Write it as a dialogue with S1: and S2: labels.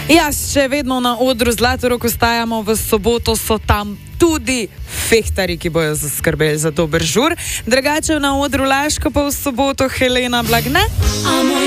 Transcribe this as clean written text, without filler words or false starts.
S1: Ja, še vedno na odru Zlatorog ostajamo, v soboto so tam tudi fehtari, ki bojo zaskrbeli za dober žur. Drugače na odru Laško pa v soboto Helena Blagne.